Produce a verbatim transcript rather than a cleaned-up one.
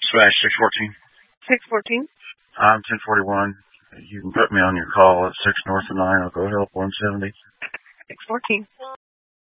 Smash six fourteen. six fourteen. I'm ten forty-one. You can put me on your call at six north of nine. I'll go help one seventy. six fourteen.